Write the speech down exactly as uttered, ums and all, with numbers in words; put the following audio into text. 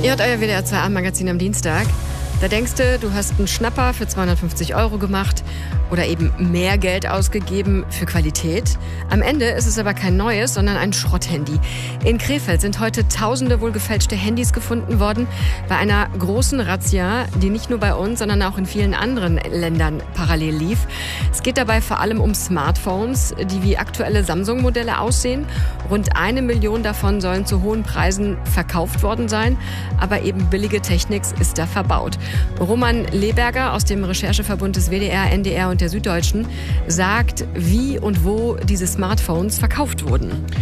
Ihr hört euer W D R zwei Abendmagazin am Dienstag. Da denkst du, du hast einen Schnapper für zweihundertfünfzig Euro gemacht oder eben mehr Geld ausgegeben für Qualität. Am Ende ist es aber kein neues, sondern ein Schrotthandy. In Krefeld sind heute tausende wohl gefälschte Handys gefunden worden bei einer großen Razzia, die nicht nur bei uns, sondern auch in vielen anderen Ländern parallel lief. Es geht dabei vor allem um Smartphones, die wie aktuelle Samsung-Modelle aussehen. Rund eine Million davon sollen zu hohen Preisen verkauft worden sein, aber eben billige Technik ist da verbaut. Roman Leberger aus dem Rechercheverbund des W D R, N D R und der Süddeutschen sagt, wie und wo diese Smartphones verkauft wurden.